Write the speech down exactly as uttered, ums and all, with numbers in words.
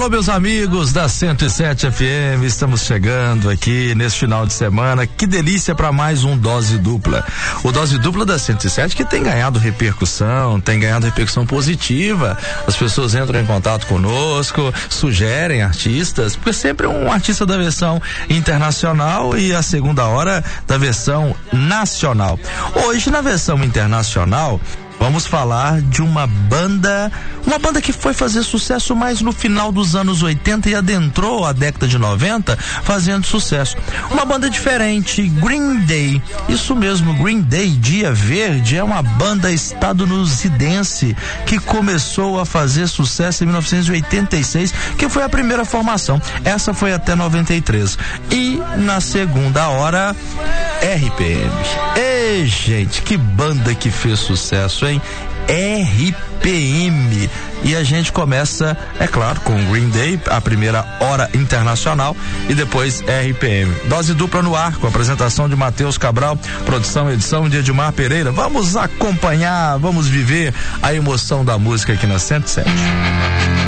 Alô, meus amigos da cento e sete F M, estamos chegando aqui nesse final de semana. Que delícia para mais um Dose Dupla. O Dose Dupla da cento e sete que tem ganhado repercussão, tem ganhado repercussão positiva. As pessoas entram em contato conosco, sugerem artistas, porque sempre um artista da versão internacional e a segunda hora da versão nacional. Hoje, na versão internacional, vamos falar de uma banda, uma banda que foi fazer sucesso mais no final dos anos oitenta e adentrou a década de noventa fazendo sucesso. Uma banda diferente, Green Day. Isso mesmo, Green Day, Dia Verde, é uma banda estadunidense que começou a fazer sucesso em mil novecentos e oitenta e seis, que foi a primeira formação. Essa foi até noventa e três. E na segunda hora, R P M. Ei, gente, que banda que fez sucesso, hein? R P M. E a gente começa, é claro, com Green Day, a primeira hora internacional, e depois R P M. Dose dupla no ar, com a apresentação de Matheus Cabral, produção e edição de Edmar Pereira. Vamos acompanhar, vamos viver a emoção da música aqui na cento e sete.